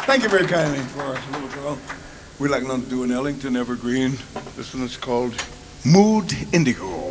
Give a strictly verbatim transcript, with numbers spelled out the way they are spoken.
Thank you very kindly for our little girl. We'd like now to do an Ellington Evergreen. This one is called Mood Indigo.